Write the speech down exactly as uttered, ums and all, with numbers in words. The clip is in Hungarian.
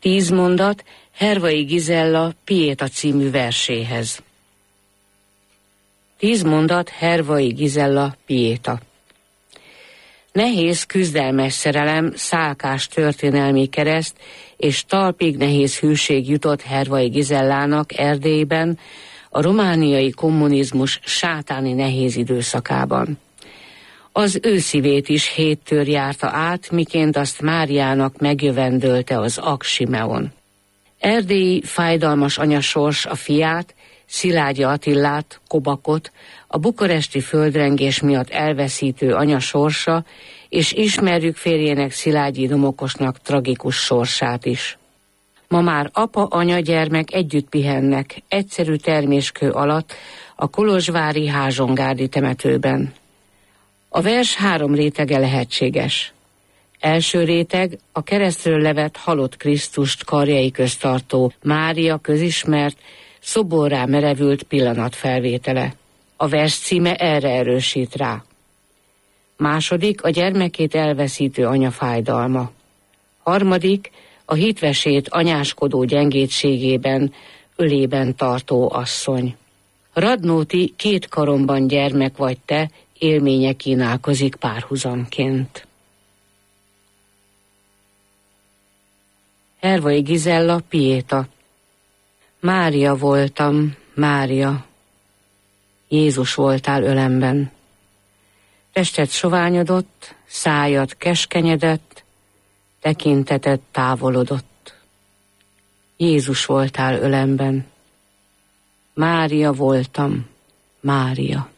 Tíz mondat Hervai Gizella Pieta című verséhez. Tíz mondat Hervai Gizella Pieta. Nehéz küzdelmes szerelem, szálkás történelmi kereszt és talpig nehéz hűség jutott Hervai Gizellának Erdélyben, a romániai kommunizmus sátáni nehéz időszakában. Az ő szívét is héttör járta át, miként azt Máriának megjövendölte az Ak Simeon. Erdélyi fájdalmas anyasors a fiát, Szilágyi Attillát, Kobakot, a bukaresti földrengés miatt elveszítő anya sorsa, és ismerjük férjének, Szilágyi Domokosnak tragikus sorsát is. Ma már apa, anya, gyermek együtt pihennek, egyszerű terméskő alatt a kolozsvári Házsongárdi temetőben. A vers három rétege lehetséges. Első réteg a keresztről levett halott Krisztust karjai közt tartó Mária közismert, szoborrá merevült pillanatfelvétele. A vers címe erre erősít rá. Második a gyermekét elveszítő anya fájdalma. Harmadik a hitvesét anyáskodó gyengétségében, ölében tartó asszony. Radnóti két karomban gyermek vagy te élménye kínálkozik párhuzamként. Hervai Gizella Pieta. Mária voltam, Mária. Jézus voltál ölemben. Tested soványodott, szájad keskenyedett, tekinteted távolodott. Jézus voltál ölemben. Mária voltam, Mária.